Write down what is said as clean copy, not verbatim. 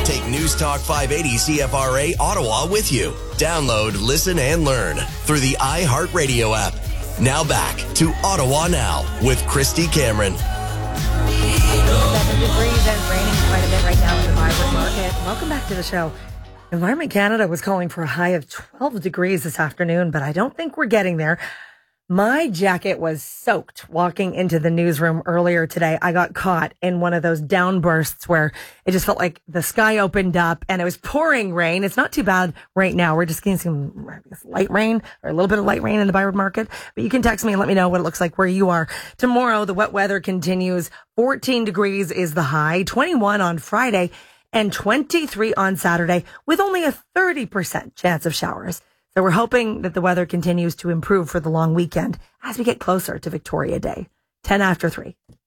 Take News Talk 580 CFRA Ottawa with you. Download, listen, and learn through the iHeartRadio app. Now back to Ottawa Now with Christy Cameron. 7 degrees and raining quite a bit right now in the Vibrant Market. Welcome back to the show. Environment Canada was calling for a high of 12 degrees this afternoon, but I don't think we're getting there. My jacket was soaked walking into the newsroom earlier today. I got caught in one of those downbursts where it just felt like the sky opened up and it was pouring rain. It's not too bad right now. We're just getting some light rain or a little bit of light rain in the Byron Market. But you can text me and let me know what it looks like where you are. Tomorrow, the wet weather continues. 14 degrees is the high, 21 on Friday, and 23 on Saturday with only a 30% chance of showers. So we're hoping that the weather continues to improve for the long weekend as we get closer to Victoria Day. 10 after 3.